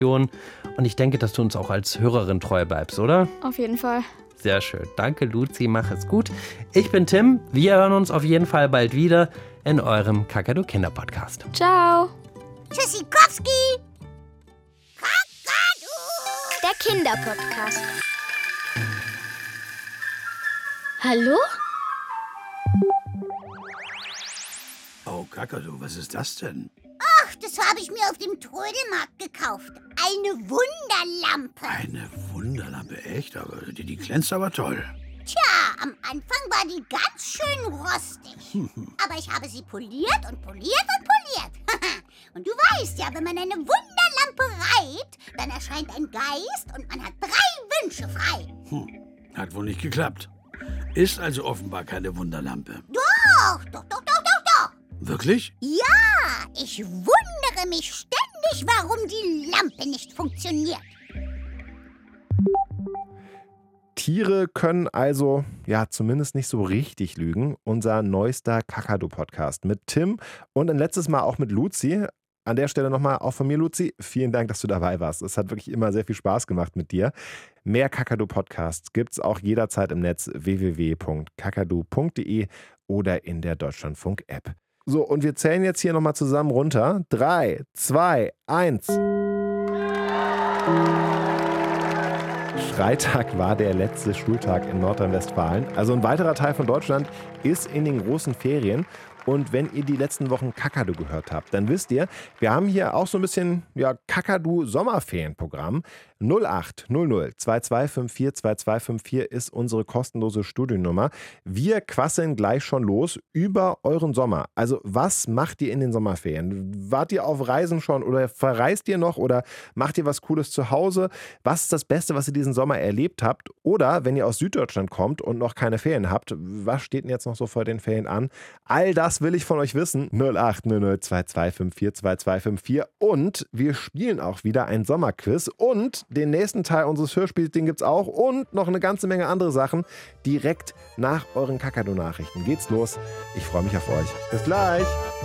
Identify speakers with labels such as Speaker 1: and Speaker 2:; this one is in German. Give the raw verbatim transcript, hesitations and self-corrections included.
Speaker 1: Und ich denke, dass du uns auch als Hörerin treu bleibst, oder?
Speaker 2: Auf jeden Fall.
Speaker 1: Sehr schön. Danke, Luzi. Mach es gut. Ich bin Tim. Wir hören uns auf jeden Fall bald wieder in eurem Kakadu Kinder-Podcast.
Speaker 2: Ciao.
Speaker 3: Tschüssikowski.
Speaker 4: Der Kinderpodcast. Hallo?
Speaker 5: Oh, Kakadu, was ist das denn?
Speaker 3: Ach, das habe ich mir auf dem Trödelmarkt gekauft. Eine Wunderlampe.
Speaker 5: Eine Wunderlampe, echt? Aber die, die glänzt aber toll.
Speaker 3: Tja, am Anfang war die ganz schön rostig. Aber ich habe sie poliert und poliert und poliert. Und du weißt ja, wenn man eine Wunderlampe reibt, dann erscheint ein Geist und man hat drei Wünsche frei.
Speaker 5: Hm, hat wohl nicht geklappt. Ist also offenbar keine Wunderlampe.
Speaker 3: Doch, doch, doch, doch, doch, doch.
Speaker 5: Wirklich?
Speaker 3: Ja, ich wundere mich ständig, warum die Lampe nicht funktioniert.
Speaker 6: Tiere können also, ja, zumindest nicht so richtig lügen. Unser neuester Kakadu-Podcast mit Tim und ein letztes Mal auch mit Luzi. An der Stelle nochmal auch von mir, Luzi, vielen Dank, dass du dabei warst. Es hat wirklich immer sehr viel Spaß gemacht mit dir. Mehr Kakadu-Podcasts gibt es auch jederzeit im Netz w w w punkt kakadu punkt d e oder in der Deutschlandfunk-App. So, und wir zählen jetzt hier nochmal zusammen runter. Drei, zwei, eins. Freitag war der letzte Schultag in Nordrhein-Westfalen. Also ein weiterer Teil von Deutschland ist in den großen Ferien. Und wenn ihr die letzten Wochen Kakadu gehört habt, dann wisst ihr, wir haben hier auch so ein bisschen ja, Kakadu-Sommerferienprogramm. null acht null null zwei zwei fünf vier zwei zwei fünf vier ist unsere kostenlose Studiennummer. Wir quasseln gleich schon los über euren Sommer. Also was macht ihr in den Sommerferien? Wart ihr auf Reisen schon oder verreist ihr noch oder macht ihr was Cooles zu Hause? Was ist das Beste, was ihr diesen Sommer erlebt habt? Oder wenn ihr aus Süddeutschland kommt und noch keine Ferien habt, was steht denn jetzt noch so vor den Ferien an? All das will ich von euch wissen. null acht null null zwei zwei fünf vier zwei zwei fünf vier. Und wir spielen auch wieder ein Sommerquiz. Und den nächsten Teil unseres Hörspiels, den gibt's auch. Und noch eine ganze Menge andere Sachen. Direkt nach euren Kakadu-Nachrichten geht's los. Ich freue mich auf euch. Bis gleich.